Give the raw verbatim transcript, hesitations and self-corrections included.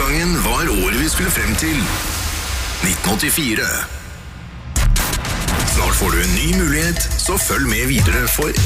gangen var året vi skulle frem til. nitten åttifire. Snart får du en ny mulighet, så følg med videre for